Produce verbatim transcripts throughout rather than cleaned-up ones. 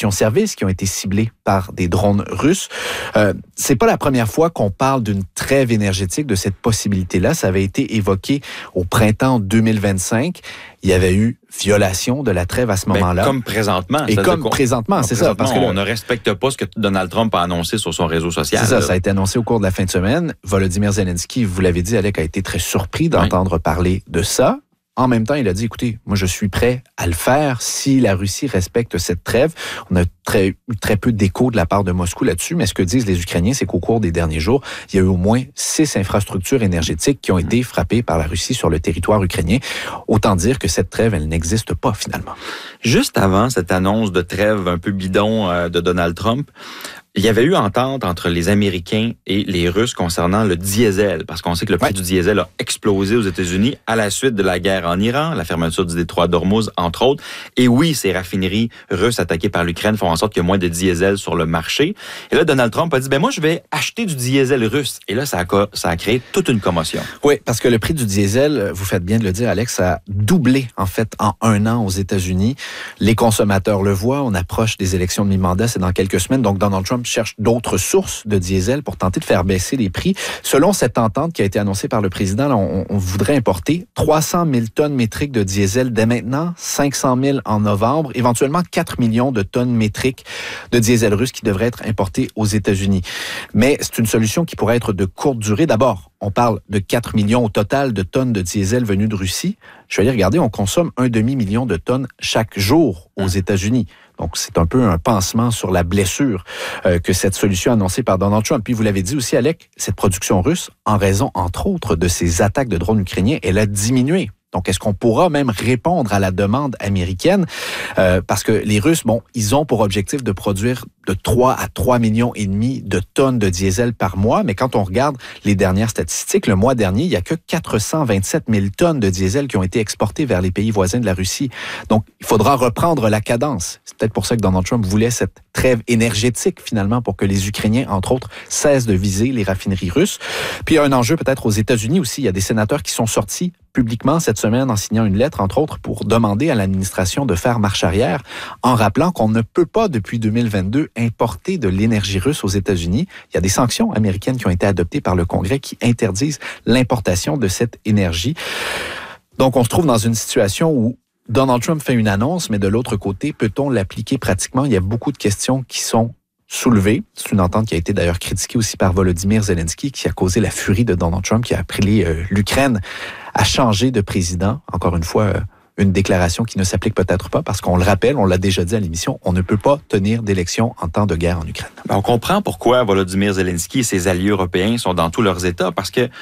stations-service qui ont été ciblées par des drones russes. Euh, c'est pas la première fois qu'on parle d'une trêve énergétique, de cette possibilité-là. Ça avait été évoqué au printemps deux mille vingt-cinq. Il y avait eu violation de la trêve à ce moment-là. Ben, comme présentement. Et comme présentement, c'est ça. Parce que on ne respecte pas ce que Donald Trump a annoncé sur son réseau social. C'est ça, ça a été annoncé au cours de la fin de semaine. Volodymyr Zelensky, vous l'avez dit, Alec, a été très surpris d'entendre oui. parler de ça. En même temps, il a dit, écoutez, moi, je suis prêt à le faire si la Russie respecte cette trêve. On a très, eu très peu d'écho de la part de Moscou là-dessus, mais ce que disent les Ukrainiens, c'est qu'au cours des derniers jours, il y a eu au moins six infrastructures énergétiques qui ont été frappées par la Russie sur le territoire ukrainien. Autant dire que cette trêve, elle n'existe pas finalement. Juste avant cette annonce de trêve un peu bidon euh, de Donald Trump, il y avait eu entente entre les Américains et les Russes concernant le diesel, parce qu'on sait que le prix ouais. du diesel a explosé aux États-Unis à la suite de la guerre en Iran, la fermeture du détroit d'Ormuz, entre autres. Et oui, ces raffineries russes attaquées par l'Ukraine font en sorte qu'il y a moins de diesel sur le marché. Et là, Donald Trump a dit, ben moi, je vais acheter du diesel russe. Et là, ça a, ça a créé toute une commotion. Oui, parce que le prix du diesel, vous faites bien de le dire, Alex, ça a doublé, en fait, en un an aux États-Unis. Les consommateurs le voient. On approche des élections de mi-mandat, c'est dans quelques semaines. Donc, Donald Trump cherche d'autres sources de diesel pour tenter de faire baisser les prix. Selon cette entente qui a été annoncée par le président, là, on, on voudrait importer trois cent mille tonnes métriques de diesel dès maintenant, cinq cent mille en novembre, éventuellement quatre millions de tonnes métriques de diesel russe qui devraient être importées aux États-Unis. Mais c'est une solution qui pourrait être de courte durée. D'abord, on parle de quatre millions au total de tonnes de diesel venues de Russie. Je vais aller regarder, on consomme un demi-million de tonnes chaque jour aux États-Unis. Donc, c'est un peu un pansement sur la blessure euh, que cette solution annoncée par Donald Trump. Puis, vous l'avez dit aussi, Alec, cette production russe, en raison, entre autres, de ces attaques de drones ukrainiens, elle a diminué. Donc, est-ce qu'on pourra même répondre à la demande américaine? Euh, parce que les Russes, bon, ils ont pour objectif de produire de trois à trois millions et demi de tonnes de diesel par mois. Mais quand on regarde les dernières statistiques, le mois dernier, il n'y a que quatre cent vingt-sept mille tonnes de diesel qui ont été exportées vers les pays voisins de la Russie. Donc, il faudra reprendre la cadence. C'est peut-être pour ça que Donald Trump voulait cette trêve énergétique, finalement, pour que les Ukrainiens, entre autres, cessent de viser les raffineries russes. Puis, il y a un enjeu peut-être aux États-Unis aussi. Il y a des sénateurs qui sont sortis publiquement cette semaine en signant une lettre, entre autres, pour demander à l'administration de faire marche arrière, en rappelant qu'on ne peut pas, depuis deux mille vingt-deux, importer de l'énergie russe aux États-Unis. Il y a des sanctions américaines qui ont été adoptées par le Congrès qui interdisent l'importation de cette énergie. Donc, on se trouve dans une situation où Donald Trump fait une annonce, mais de l'autre côté, peut-on l'appliquer pratiquement? Il y a beaucoup de questions qui sont soulevées. C'est une entente qui a été d'ailleurs critiquée aussi par Volodymyr Zelensky, qui a causé la furie de Donald Trump, qui a appelé euh, l'Ukraine à changer de président. Encore une fois, euh, une déclaration qui ne s'applique peut-être pas, parce qu'on le rappelle, on l'a déjà dit à l'émission, on ne peut pas tenir d'élection en temps de guerre en Ukraine. Ben, on comprend pourquoi Volodymyr Zelensky et ses alliés européens sont dans tous leurs États, parce que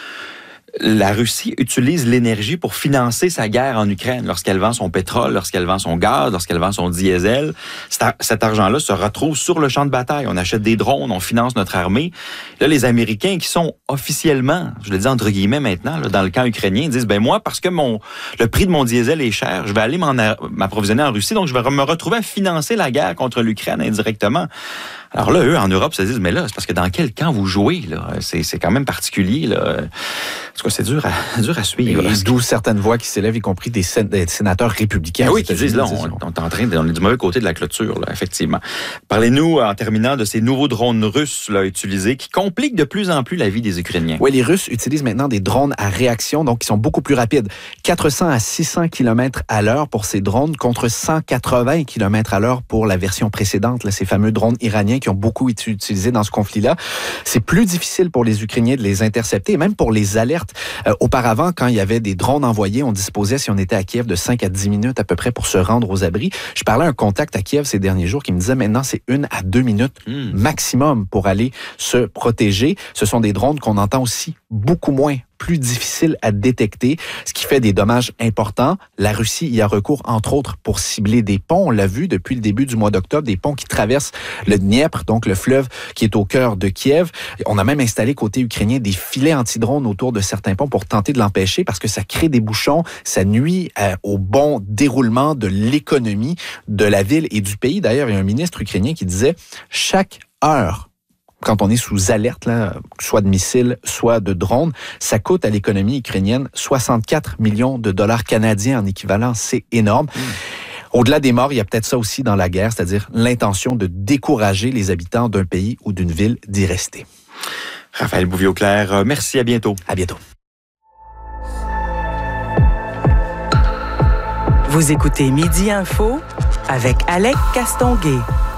la Russie utilise l'énergie pour financer sa guerre en Ukraine. Lorsqu'elle vend son pétrole, lorsqu'elle vend son gaz, lorsqu'elle vend son diesel, cet argent-là se retrouve sur le champ de bataille. On achète des drones, on finance notre armée. Là, les Américains qui sont officiellement, je le dis entre guillemets maintenant, là, dans le camp ukrainien, disent, ben moi, parce que mon le prix de mon diesel est cher, je vais aller m'en, m'approvisionner en Russie, donc je vais me retrouver à financer la guerre contre l'Ukraine indirectement. Alors là, eux, en Europe, se disent, mais là, c'est parce que dans quel camp vous jouez, là? C'est, c'est quand même particulier, là. En tout cas, c'est dur à, dur à suivre. Et d'où certaines voix qui s'élèvent, y compris des, sén- des sénateurs républicains. Ah oui, qui disent, là, on, on est en train de, on est du mauvais côté de la clôture, là, effectivement. Parlez-nous, en terminant, de ces nouveaux drones russes, là, utilisés, qui compliquent de plus en plus la vie des Ukrainiens. Oui, les Russes utilisent maintenant des drones à réaction, donc qui sont beaucoup plus rapides. quatre cents à six cents kilomètres à l'heure pour ces drones, contre cent quatre-vingts kilomètres à l'heure pour la version précédente, là, ces fameux drones iraniens qui ont beaucoup été utilisés dans ce conflit-là. C'est plus difficile pour les Ukrainiens de les intercepter, et même pour les alertes. Euh, auparavant, quand il y avait des drones envoyés, on disposait, si on était à Kiev, de cinq à dix minutes à peu près pour se rendre aux abris. Je parlais à un contact à Kiev ces derniers jours qui me disait maintenant c'est une à deux minutes mmh. maximum pour aller se protéger. Ce sont des drones qu'on entend aussi beaucoup moins, plus difficile à détecter, ce qui fait des dommages importants. La Russie y a recours, entre autres, pour cibler des ponts. On l'a vu depuis le début du mois d'octobre, des ponts qui traversent le Dniepr, donc le fleuve qui est au cœur de Kiev. On a même installé côté ukrainien des filets anti-drones autour de certains ponts pour tenter de l'empêcher, parce que ça crée des bouchons, ça nuit euh, au bon déroulement de l'économie de la ville et du pays. D'ailleurs, il y a un ministre ukrainien qui disait « chaque heure » quand on est sous alerte, là, soit de missiles, soit de drones, ça coûte à l'économie ukrainienne soixante-quatre millions de dollars canadiens en équivalent. C'est énorme. Mmh. Au-delà des morts, il y a peut-être ça aussi dans la guerre, c'est-à-dire l'intention de décourager les habitants d'un pays ou d'une ville d'y rester. Raphaël Bouvier-Auclair, merci, à bientôt. À bientôt. Vous écoutez Midi Info avec Alec Castonguay.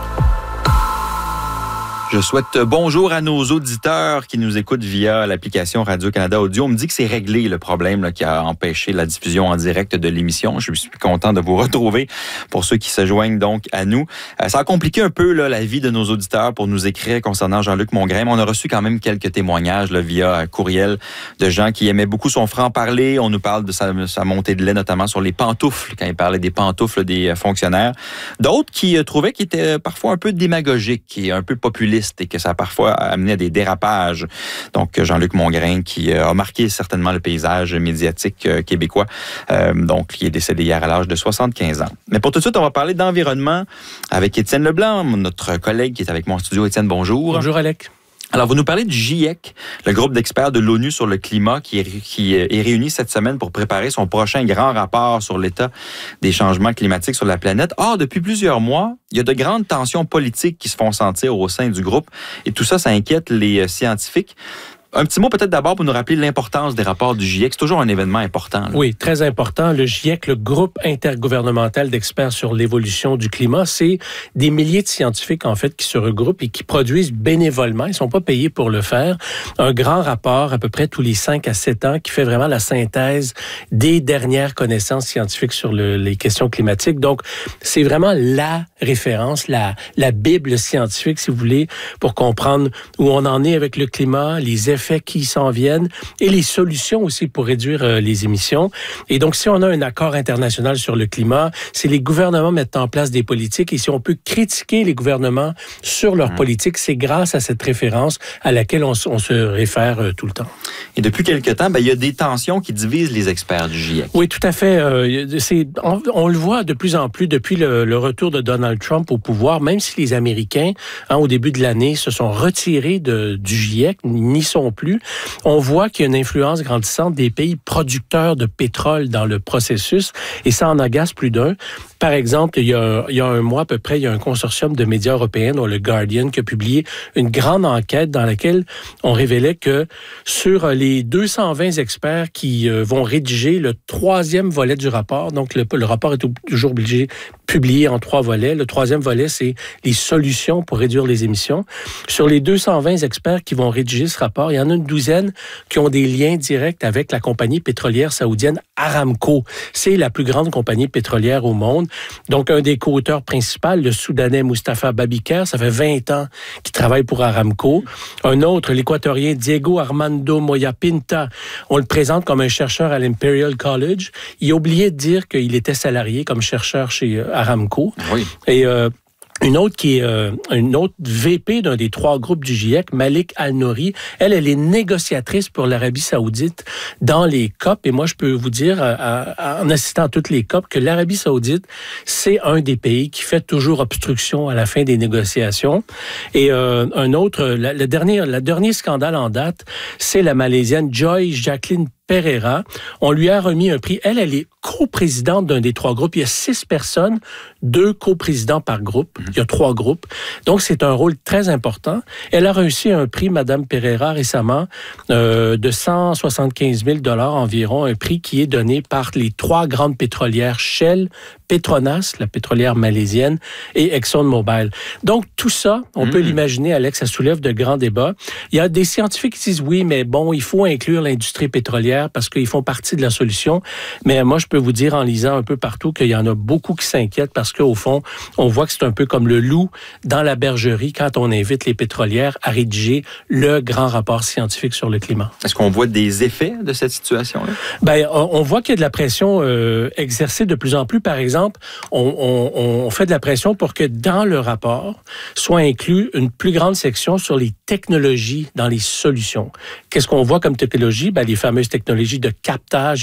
Je souhaite bonjour à nos auditeurs qui nous écoutent via l'application Radio-Canada Audio. On me dit que c'est réglé le problème là, qui a empêché la diffusion en direct de l'émission. Je suis content de vous retrouver pour ceux qui se joignent donc à nous. Euh, ça a compliqué un peu là, la vie de nos auditeurs pour nous écrire concernant Jean-Luc Mongrain. On a reçu quand même quelques témoignages là, via courriel de gens qui aimaient beaucoup son franc-parler. On nous parle de sa, sa montée de lait, notamment sur les pantoufles, quand il parlait des pantoufles des fonctionnaires. D'autres qui euh, trouvaient qu'il était parfois un peu démagogique et un peu populiste, et que ça a parfois amené à des dérapages. Donc, Jean-Luc Mongrain, qui a marqué certainement le paysage médiatique québécois, euh, donc qui est décédé hier à l'âge de soixante-quinze ans. Mais pour tout de suite, on va parler d'environnement avec Étienne Leblanc, notre collègue qui est avec moi en studio. Étienne, bonjour. Bonjour, Alec. Alors, vous nous parlez du GIEC, le groupe d'experts de l'ONU sur le climat qui est, qui est réuni cette semaine pour préparer son prochain grand rapport sur l'état des changements climatiques sur la planète. Or, depuis plusieurs mois, il y a de grandes tensions politiques qui se font sentir au sein du groupe et tout ça, ça inquiète les scientifiques. Un petit mot peut-être d'abord pour nous rappeler l'importance des rapports du GIEC. C'est toujours un événement important. Là. Oui, très important. Le GIEC, le groupe intergouvernemental d'experts sur l'évolution du climat, c'est des milliers de scientifiques, en fait, qui se regroupent et qui produisent bénévolement, ils ne sont pas payés pour le faire, un grand rapport à peu près tous les cinq à sept ans qui fait vraiment la synthèse des dernières connaissances scientifiques sur le, les questions climatiques. Donc, c'est vraiment la référence, la, la Bible scientifique, si vous voulez, pour comprendre où on en est avec le climat, les effets qui s'en viennent et les solutions aussi pour réduire euh, les émissions. Et donc, si on a un accord international sur le climat, si les gouvernements mettent en place des politiques et si on peut critiquer les gouvernements sur leurs mmh. politiques, c'est grâce à cette référence à laquelle on, on se réfère euh, tout le temps. Et depuis quelque temps, ben, il y a des tensions qui divisent les experts du GIEC. Oui, tout à fait. Euh, c'est, on, on le voit de plus en plus depuis le, le retour de Donald Trump au pouvoir, même si les Américains, hein, au début de l'année, se sont retirés de, du GIEC, n'y sont plus. On voit qu'il y a une influence grandissante des pays producteurs de pétrole dans le processus et ça en agace plus d'un. Par exemple, il y, a, il y a un mois à peu près, il y a un consortium de médias européens, dont le Guardian, qui a publié une grande enquête dans laquelle on révélait que sur les deux cent vingt experts qui vont rédiger le troisième volet du rapport, donc le, le rapport est toujours obligé publié en trois volets. Le troisième volet, c'est les solutions pour réduire les émissions. Sur les deux cent vingt experts qui vont rédiger ce rapport, il y en a une douzaine qui ont des liens directs avec la compagnie pétrolière saoudienne Aramco. C'est la plus grande compagnie pétrolière au monde. Donc, un des co-auteurs principaux, le Soudanais Mustafa Babiker, ça fait vingt ans qu'il travaille pour Aramco. Un autre, l'Équatorien Diego Armando Moya Pinta, on le présente comme un chercheur à l'Imperial College. Il a oublié de dire qu'il était salarié comme chercheur chez Aramco. Oui. Et euh, Une autre qui est euh, une autre V P d'un des trois groupes du GIEC, Malik Al-Nouri, elle, elle est négociatrice pour l'Arabie Saoudite dans les C O P. Et moi, je peux vous dire, euh, en assistant à toutes les C O P, que l'Arabie Saoudite, c'est un des pays qui fait toujours obstruction à la fin des négociations. Et euh, un autre, la, le dernier, le dernier scandale en date, c'est la Malaisienne Joy Jacqueline Pereira. On lui a remis un prix. Elle, elle est coprésidente d'un des trois groupes. Il y a six personnes, deux coprésidents par groupe. Il y a trois groupes. Donc, c'est un rôle très important. Elle a reçu un prix, Madame Pereira, récemment, euh, de cent soixante-quinze mille dollars environ, un prix qui est donné par les trois grandes pétrolières Shell, Petronas, la pétrolière malaisienne, et ExxonMobil. Donc, tout ça, on mmh. peut l'imaginer, Alex, ça soulève de grands débats. Il y a des scientifiques qui disent, oui, mais bon, il faut inclure l'industrie pétrolière parce qu'ils font partie de la solution. Mais moi, je peux vous dire, en lisant un peu partout, qu'il y en a beaucoup qui s'inquiètent parce qu'au fond, on voit que c'est un peu comme le loup dans la bergerie quand on invite les pétrolières à rédiger le grand rapport scientifique sur le climat. Est-ce qu'on voit des effets de cette situation-là? Ben, on voit qu'il y a de la pression euh, exercée de plus en plus. Par exemple, on, on, on fait de la pression pour que dans le rapport soit inclus une plus grande section sur les technologies dans les solutions. Qu'est-ce qu'on voit comme technologie? Ben, les fameuses technologies de captage et de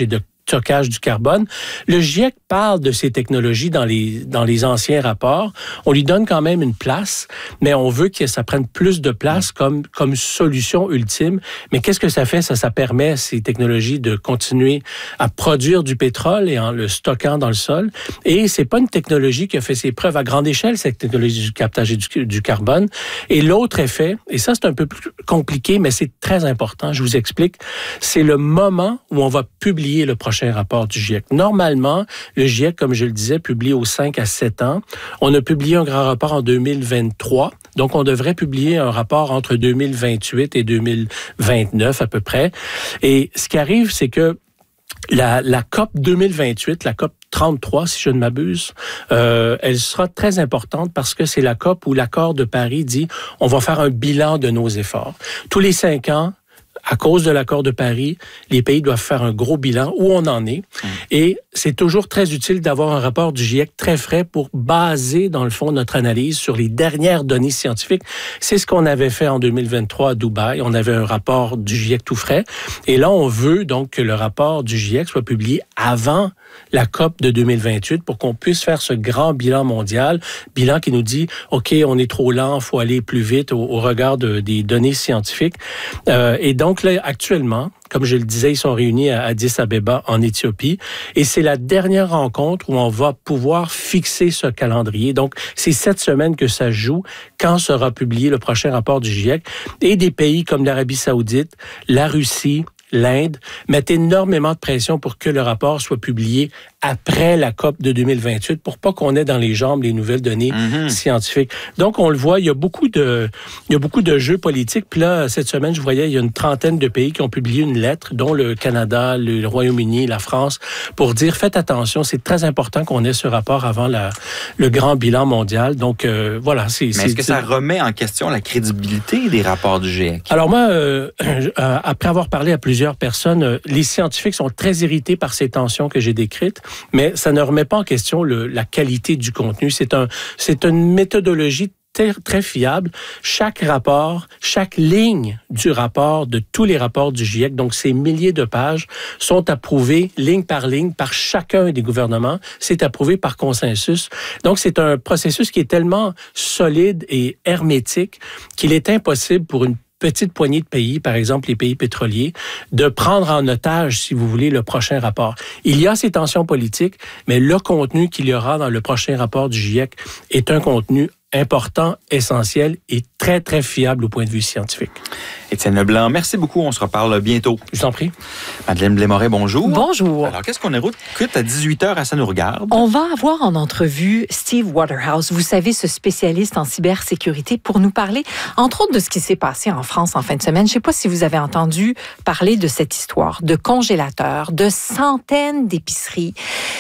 stockage du carbone. Le GIEC parle de ces technologies dans les, dans les anciens rapports. On lui donne quand même une place, mais on veut que ça prenne plus de place comme, comme solution ultime. Mais qu'est-ce que ça fait? Ça, ça permet, ces technologies, de continuer à produire du pétrole et en le stockant dans le sol. Et c'est pas une technologie qui a fait ses preuves à grande échelle, cette technologie du captage du, du carbone. Et l'autre effet, et ça c'est un peu plus compliqué, mais c'est très important, je vous explique, c'est le moment où on va publier le prochain rapport du GIEC. Normalement, le GIEC, comme je le disais, publie aux cinq à sept ans. On a publié un grand rapport en deux mille vingt-trois, donc on devrait publier un rapport entre deux mille vingt-huit et deux mille vingt-neuf à peu près. Et ce qui arrive, c'est que La, la C O P deux mille vingt-huit, la C O P trente-trois, si je ne m'abuse, euh, elle sera très importante parce que c'est la C O P où l'accord de Paris dit on va faire un bilan de nos efforts. Tous les cinq ans, à cause de l'accord de Paris, les pays doivent faire un gros bilan où on en est. Mmh. Et c'est toujours très utile d'avoir un rapport du GIEC très frais pour baser, dans le fond, notre analyse sur les dernières données scientifiques. C'est ce qu'on avait fait en deux mille vingt-trois à Dubaï. On avait un rapport du GIEC tout frais. Et là, on veut donc que le rapport du GIEC soit publié avant la C O P de deux mille vingt-huit pour qu'on puisse faire ce grand bilan mondial, bilan qui nous dit, OK, on est trop lent, il faut aller plus vite au, au regard de, des données scientifiques. Euh, et donc là, actuellement, comme je le disais, ils sont réunis à Addis Abeba en Éthiopie et c'est la dernière rencontre où on va pouvoir fixer ce calendrier. Donc, c'est cette semaine que ça joue quand sera publié le prochain rapport du GIEC et des pays comme l'Arabie Saoudite, la Russie, l'Inde mettent énormément de pression pour que le rapport soit publié après la C O P de deux mille vingt-huit pour pas qu'on ait dans les jambes les nouvelles données mm-hmm. scientifiques. Donc, on le voit, il y a beaucoup de, il y a beaucoup de jeux politiques. Puis là, cette semaine, je voyais, il y a une trentaine de pays qui ont publié une lettre, dont le Canada, le Royaume-Uni, la France, pour dire, faites attention, c'est très important qu'on ait ce rapport avant la, le grand bilan mondial. Donc, euh, voilà. C'est, Mais c'est, est-ce que ça remet en question la crédibilité des rapports du GIEC? Alors moi, euh, euh, après avoir parlé à plusieurs personnes, euh, les scientifiques sont très irrités par ces tensions que j'ai décrites. Mais ça ne remet pas en question le, la qualité du contenu. C'est un, c'est une méthodologie très, très fiable. Chaque rapport, chaque ligne du rapport, de tous les rapports du GIEC, donc ces milliers de pages, sont approuvées ligne par ligne par chacun des gouvernements. C'est approuvé par consensus. Donc, c'est un processus qui est tellement solide et hermétique qu'il est impossible pour une petite poignée de pays, par exemple les pays pétroliers, de prendre en otage, si vous voulez, le prochain rapport. Il y a ces tensions politiques, mais le contenu qu'il y aura dans le prochain rapport du GIEC est un contenu important, essentiel et très, très fiable au point de vue scientifique. Étienne Leblanc, merci beaucoup. On se reparle bientôt. Je t'en prie. Madeleine Blais-Moret, bonjour. Bonjour. Alors, qu'est-ce qu'on écoute à dix-huit heures à Ça nous regarde? On va avoir en entrevue Steve Waterhouse, vous savez, ce spécialiste en cybersécurité, pour nous parler, entre autres, de ce qui s'est passé en France en fin de semaine. Je ne sais pas si vous avez entendu parler de cette histoire de congélateurs, de centaines d'épiceries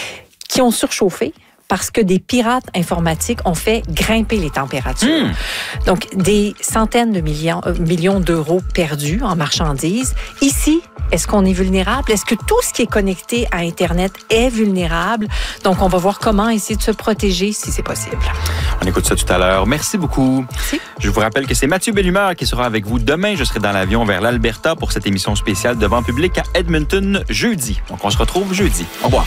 qui ont surchauffé parce que des pirates informatiques ont fait grimper les températures. Mmh. Donc, des centaines de millions, euh, millions d'euros perdus en marchandises. Ici, est-ce qu'on est vulnérable? Est-ce que tout ce qui est connecté à Internet est vulnérable? Donc, on va voir comment essayer de se protéger si c'est possible. On écoute ça tout à l'heure. Merci beaucoup. Merci. Je vous rappelle que c'est Mathieu Bellumeur qui sera avec vous demain. Je serai dans l'avion vers l'Alberta pour cette émission spéciale devant public à Edmonton jeudi. Donc, on se retrouve jeudi. Au revoir.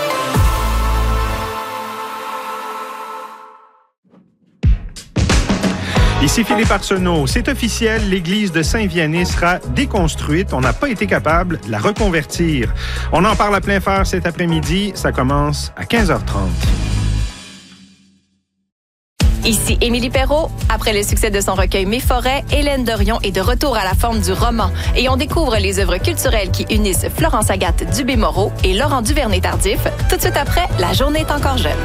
Ici Philippe Arsenault. C'est officiel, l'église de Saint-Vianney sera déconstruite. On n'a pas été capable de la reconvertir. On en parle à plein phare cet après-midi. Ça commence à quinze heures trente. Ici Émilie Perrault. Après le succès de son recueil Mes forêts, Hélène Dorion est de retour à la forme du roman. Et on découvre les œuvres culturelles qui unissent Florence Agathe Dubé-Moreau et Laurent Duvernay-Tardif. Tout de suite après, La journée est encore jeune.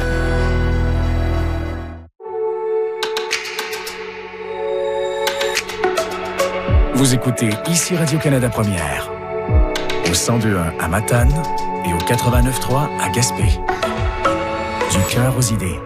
Vous écoutez ici Radio-Canada Première, au cent deux virgule un à Matane et au quatre-vingt-neuf virgule trois à Gaspé. Du cœur aux idées.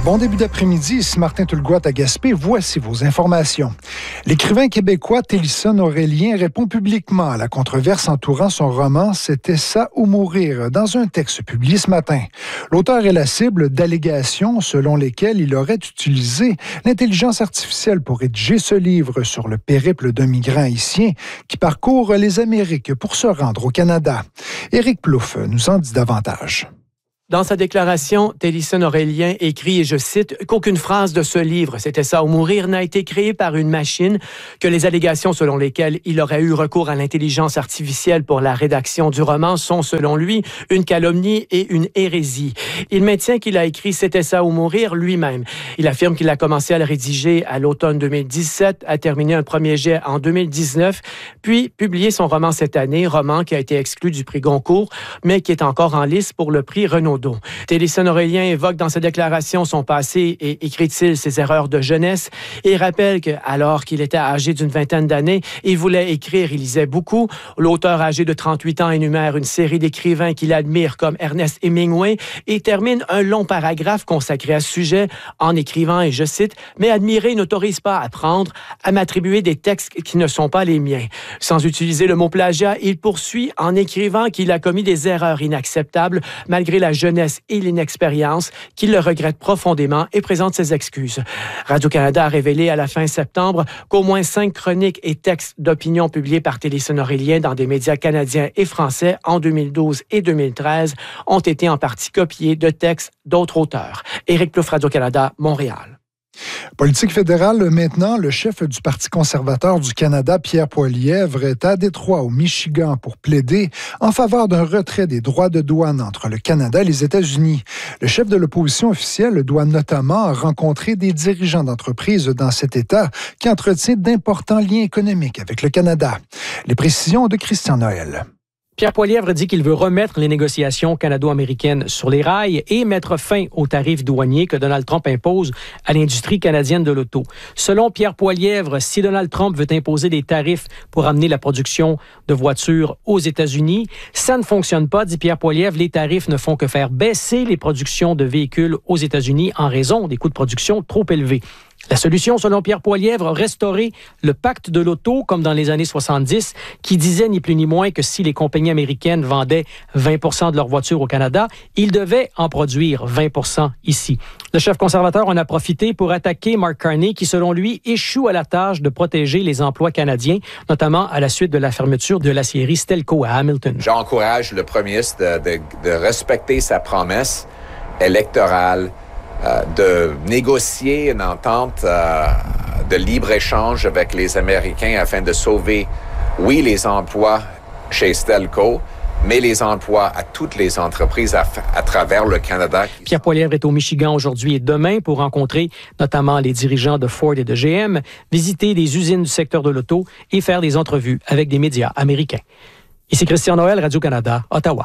Bon début d'après-midi, ici Martin Tulgoat à Gaspé. Voici vos informations. L'écrivain québécois Télison Aurélien répond publiquement à la controverse entourant son roman « C'était ça ou mourir » dans un texte publié ce matin. L'auteur est la cible d'allégations selon lesquelles il aurait utilisé l'intelligence artificielle pour rédiger ce livre sur le périple d'un migrant haïtien qui parcourt les Amériques pour se rendre au Canada. Éric Plouffe nous en dit davantage. Dans sa déclaration, Télison Aurélien écrit, et je cite, qu'aucune phrase de ce livre, C'était ça ou mourir, n'a été créée par une machine, que les allégations selon lesquelles il aurait eu recours à l'intelligence artificielle pour la rédaction du roman sont, selon lui, une calomnie et une hérésie. Il maintient qu'il a écrit C'était ça ou mourir lui-même. Il affirme qu'il a commencé à le rédiger à l'automne deux mille dix-sept, a terminé un premier jet en deux mille dix-neuf, puis publié son roman cette année, roman qui a été exclu du prix Goncourt, mais qui est encore en lice pour le prix Renaudot. Télison Aurélien évoque dans sa déclaration son passé et écrit-il ses erreurs de jeunesse et rappelle qu'alors qu'il était âgé d'une vingtaine d'années, il voulait écrire, il lisait beaucoup. L'auteur âgé de trente-huit ans énumère une série d'écrivains qu'il admire comme Ernest Hemingway et termine un long paragraphe consacré à ce sujet en écrivant, et je cite, « Mais admirer n'autorise pas à prendre, à m'attribuer des textes qui ne sont pas les miens. » Sans utiliser le mot plagiat, il poursuit en écrivant qu'il a commis des erreurs inacceptables malgré la jeunesse et l'inexpérience, qu'il le regrette profondément et présente ses excuses. Radio-Canada a révélé à la fin septembre qu'au moins cinq chroniques et textes d'opinion publiés par Télison Aurélien dans des médias canadiens et français en deux mille douze et deux mille treize ont été en partie copiés de textes d'autres auteurs. Éric Plouffe, Radio-Canada, Montréal. Politique fédérale maintenant, le chef du Parti conservateur du Canada, Pierre Poilievre, est à Détroit, au Michigan, pour plaider en faveur d'un retrait des droits de douane entre le Canada et les États-Unis. Le chef de l'opposition officielle doit notamment rencontrer des dirigeants d'entreprises dans cet État qui entretient d'importants liens économiques avec le Canada. Les précisions de Christian Noël. Pierre Poilievre dit qu'il veut remettre les négociations canado-américaines sur les rails et mettre fin aux tarifs douaniers que Donald Trump impose à l'industrie canadienne de l'auto. Selon Pierre Poilievre, si Donald Trump veut imposer des tarifs pour amener la production de voitures aux États-Unis, ça ne fonctionne pas, dit Pierre Poilievre. Les tarifs ne font que faire baisser les productions de véhicules aux États-Unis en raison des coûts de production trop élevés. La solution, selon Pierre Poilievre, restaurer le pacte de l'auto comme dans les années soixante-dix, qui disait ni plus ni moins que si les compagnies américaines vendaient vingt pour cent de leurs voitures au Canada, ils devaient en produire vingt pour cent ici. Le chef conservateur en a profité pour attaquer Mark Carney, qui, selon lui, échoue à la tâche de protéger les emplois canadiens, notamment à la suite de la fermeture de l'acierie Stelco à Hamilton. J'encourage le premier ministre de, de, de respecter sa promesse électorale, Euh, de négocier une entente euh, de libre-échange avec les Américains afin de sauver, oui, les emplois chez Stelco, mais les emplois à toutes les entreprises à, à travers le Canada. Pierre Poilievre est au Michigan aujourd'hui et demain pour rencontrer notamment les dirigeants de Ford et de G M, visiter des usines du secteur de l'auto et faire des entrevues avec des médias américains. Ici Christian Noël, Radio-Canada, Ottawa.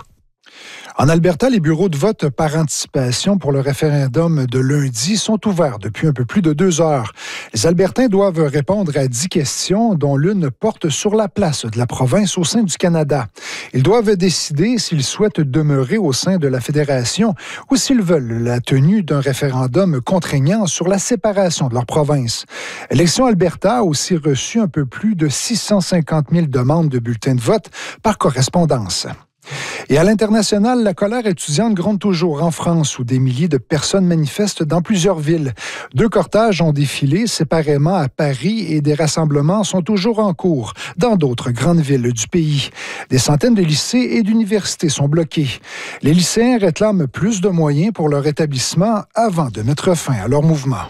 En Alberta, les bureaux de vote par anticipation pour le référendum de lundi sont ouverts depuis un peu plus de deux heures. Les Albertains doivent répondre à dix questions, dont l'une porte sur la place de la province au sein du Canada. Ils doivent décider s'ils souhaitent demeurer au sein de la fédération ou s'ils veulent la tenue d'un référendum contraignant sur la séparation de leur province. Élection Alberta a aussi reçu un peu plus de six cent cinquante mille demandes de bulletins de vote par correspondance. Et à l'international, la colère étudiante gronde toujours en France, où des milliers de personnes manifestent dans plusieurs villes. Deux cortèges ont défilé séparément à Paris et des rassemblements sont toujours en cours dans d'autres grandes villes du pays. Des centaines de lycées et d'universités sont bloqués. Les lycéens réclament plus de moyens pour leur établissement avant de mettre fin à leur mouvement.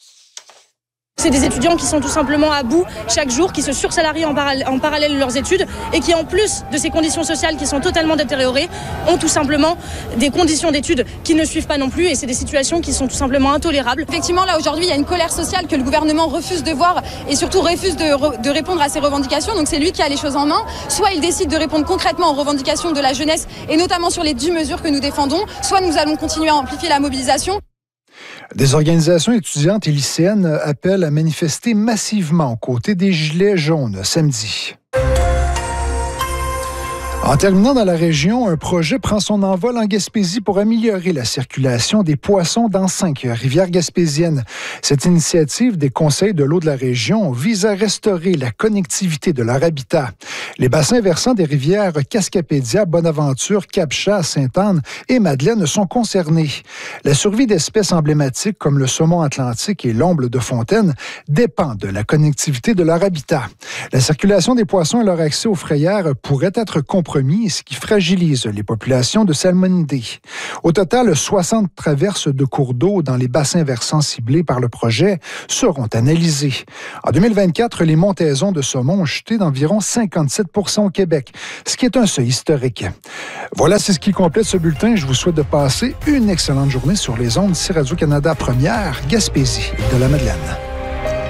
C'est des étudiants qui sont tout simplement à bout chaque jour, qui se sursalarient en, para- en parallèle de leurs études et qui, en plus de ces conditions sociales qui sont totalement détériorées, ont tout simplement des conditions d'études qui ne suivent pas non plus et c'est des situations qui sont tout simplement intolérables. Effectivement, là aujourd'hui, il y a une colère sociale que le gouvernement refuse de voir et surtout refuse de, re- de répondre à ces revendications. Donc c'est lui qui a les choses en main. Soit il décide de répondre concrètement aux revendications de la jeunesse et notamment sur les dix mesures que nous défendons, soit nous allons continuer à amplifier la mobilisation. Des organisations étudiantes et lycéennes appellent à manifester massivement aux côtés des Gilets jaunes samedi. En terminant dans la région, un projet prend son envol en Gaspésie pour améliorer la circulation des poissons dans cinq rivières gaspésiennes. Cette initiative des conseils de l'eau de la région vise à restaurer la connectivité de leur habitat. Les bassins versants des rivières Cascapédia, Bonaventure, Cap-Chat, Sainte-Anne et Madeleine sont concernés. La survie d'espèces emblématiques comme le saumon atlantique et l'omble de fontaine dépend de la connectivité de leur habitat. La circulation des poissons et leur accès aux frayères pourrait être compromis, ce qui fragilise les populations de salmonidés. Au total, soixante traverses de cours d'eau dans les bassins versants ciblés par le projet seront analysées. En deux mille vingt-quatre, les montaisons de saumon ont chuté d'environ cinquante-sept pour cent au Québec, ce qui est un seuil historique. Voilà, c'est ce qui complète ce bulletin. Je vous souhaite de passer une excellente journée sur les ondes d'ici Radio-Canada Première, Gaspésie de la Madeleine.